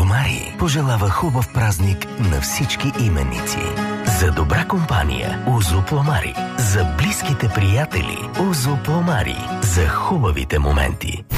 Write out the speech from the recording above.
Пломари пожелава хубав празник на всички именици. За добра компания Узо Пломари. За близките приятели Узо Пломари. За хубавите моменти.